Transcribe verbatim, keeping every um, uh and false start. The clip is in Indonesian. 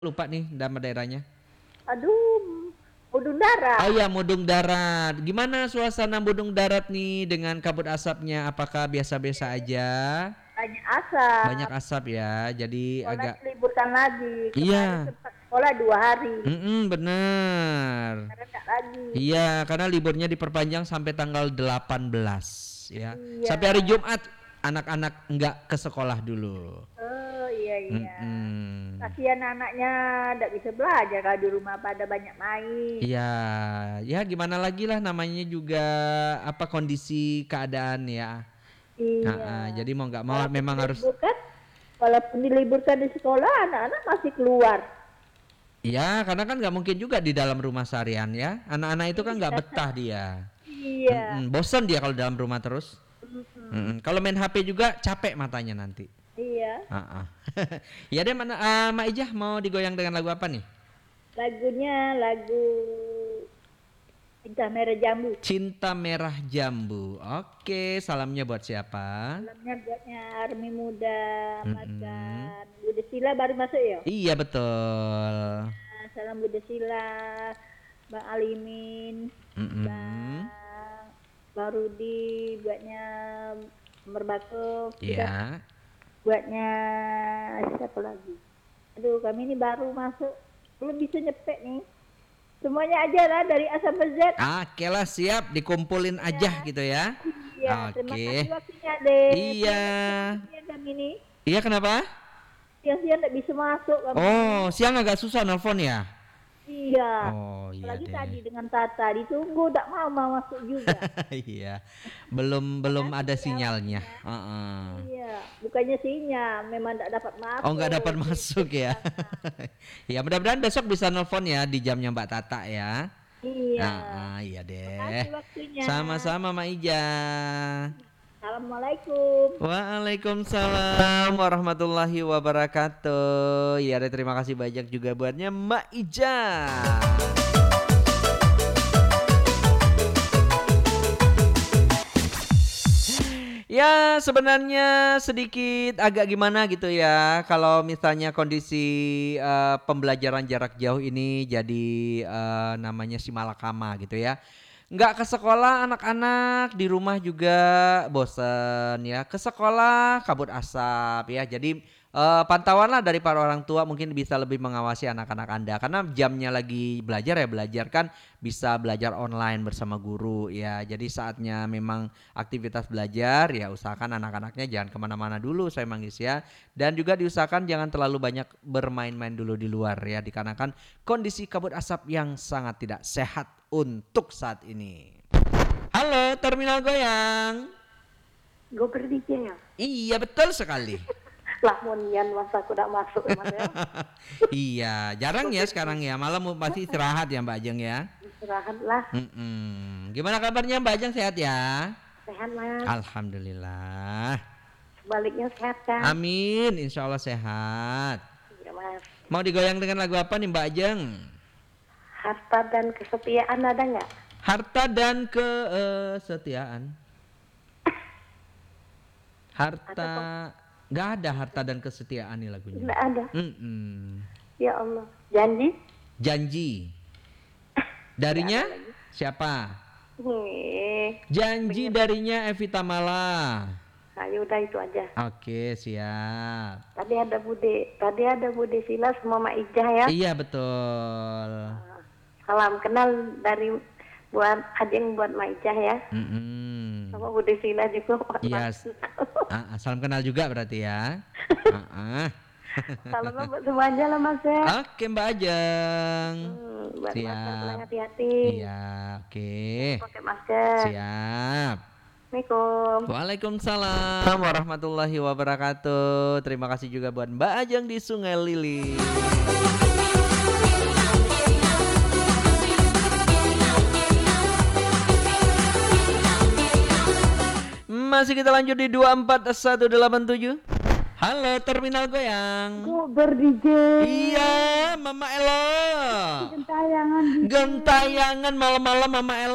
Lupa nih nama daerahnya. Aduh, Mudung Darat. Oh iya, Mudung Darat. Gimana suasana Mudung Darat nih dengan kabut asapnya? Apakah biasa-biasa aja? Banyak asap. Banyak asap ya, jadi Sekolah agak diliburkan lagi. Kemarin iya. sempat sekolah dua hari. Mm-mm, bener. Sekarang enggak lagi. Iya, karena liburnya diperpanjang sampai tanggal delapan belas ya. Iya. Sampai hari Jumat anak-anak nggak ke sekolah dulu. Oh iya iya. Mm-mm. Kasihan anaknya enggak bisa belajar kalau di rumah pada banyak main. Iya, ya gimana lagi lah namanya juga apa kondisi keadaan ya. Iya. Nah, jadi mau nggak mau Walaupun memang harus. diliburkan, walaupun diliburkan di sekolah, anak-anak masih keluar. Iya, karena kan nggak mungkin juga di dalam rumah seharian ya. Anak-anak itu kan nggak betah dia. Iya. Mm-mm, bosan dia kalau dalam rumah terus. Mm-mm. Kalau main H P juga capek matanya nanti. Iya. Uh-uh. Ya deh, mana uh, Mak Ijah mau digoyang dengan lagu apa nih? Lagunya lagu Cinta Merah Jambu. Cinta Merah Jambu. Oke, salamnya buat siapa? Salamnya buatnya Army Muda, Mm-mm. makan. Budi Sila baru masuk ya? Iya betul. Nah, salam Budi Sila, Bang Alimin, Mm-mm. Bang Barudi, buatnya Merbako. Iya. Buatnya siapa lagi? Aduh, kami ini baru masuk, belum bisa nyepek nih. Semuanya aja lah dari A sampai Z. Ah, oke lah, siap dikumpulin aja gitu ya. Iya, terima Oke. kasih waktunya deh. Iya. Siang kami ini, Iya kenapa? siang-siang nggak bisa masuk kami. Oh, siang agak susah nelfon ya? Iya. Oh iya Apalagi deh. tadi dengan Tata ditunggu, tak mau mau masuk juga. Iya. Belum belum ada Makasih ya sinyalnya. waktunya. Heeh. Iya, bukannya sinyal, memang tak dapat masuk. Oh, nggak dapat masuk ya. Ya, mudah-mudahan besok bisa nelfon ya di jamnya Mbak Tata ya. Iya. Ah, ah, iya deh. Makasih waktunya. Sama-sama Mak Ijah. Assalamualaikum. Waalaikumsalam warahmatullahi wabarakatuh. Ya, terima kasih banyak juga buatnya Mbak Ijah. Ya sebenarnya sedikit agak gimana gitu ya kalau misalnya kondisi uh, pembelajaran jarak jauh ini jadi uh, namanya si malakama gitu ya. Nggak ke sekolah anak-anak, di rumah juga bosen ya. Ke sekolah kabut asap ya. Jadi uh, pantauan lah dari para orang tua mungkin bisa lebih mengawasi anak-anak Anda. Karena jamnya lagi belajar ya belajar kan bisa belajar online bersama guru ya. Jadi saatnya memang aktivitas belajar ya usahakan anak-anaknya jangan kemana-mana dulu saya manggis ya. Dan juga diusahakan jangan terlalu banyak bermain-main dulu di luar ya. Dikarenakan kondisi kabut asap yang sangat tidak sehat untuk saat ini. Halo Terminal Goyang. Goper D J ya? Iya betul sekali. Lah monian masa aku tak masuk mas ya. Iya jarang ya sekarang ya. Malam pasti istirahat ya Mbak Ajeng ya. Istirahat lah. Mm-mm. Gimana kabarnya Mbak Ajeng, sehat ya? Sehat mas. Alhamdulillah. Sebaliknya sehat kan? Amin, insya Allah sehat. Iya mas. Mau digoyang dengan lagu apa nih Mbak Ajeng? Harta dan kesetiaan ada nggak? Harta dan kesetiaan. Harta, nggak ada harta dan kesetiaan nih lagunya. Nggak ada. Mm-mm. Ya Allah. Janji? Janji. Darinya siapa? Nih. Janji darinya Evita Mala. Ayo udah itu aja. Oke siap. Tadi ada Bude, tadi ada Bude Sila sama Mak Ijah ya. Iya betul. Salam kenal dari buat Ajeng buat Mak Ijah ya. Mm-mm. Sama Bude Sila juga. Iya. Ah, salam kenal juga berarti ya. Ah, ah. Salam buat semuanya lah mas ya. Oke Mbak Ajeng. Hmm, buat Siap. masker pulang hati-hati. Iya, oke. Pakai masker. Siap. Assalamualaikum. Waalaikumsalam warahmatullahi wabarakatuh. Terima kasih juga buat Mbak Ajeng di Sungai Lili. Masih kita lanjut di dua empat satu delapan tujuh. Halo Terminal Goyang. Gober D J. Iya, Mama Elo. Gentayangan. Gentayangan malam-malam Mama Elo.